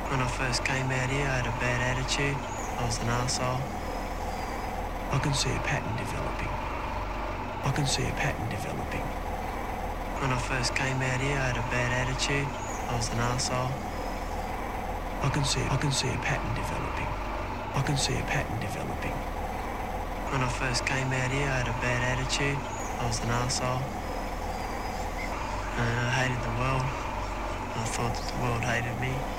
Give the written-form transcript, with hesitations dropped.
When I first came out here, I had a bad attitude. I was an arsehole. I can see a pattern developing. I can see a pattern developing. When I first came out here, I had a bad attitude. I was an arsehole. I can see a pattern developing. I can see a pattern developing. When I first came out here, I had a bad attitude. I was an arsehole. And I hated the world. I thought that the world hated me.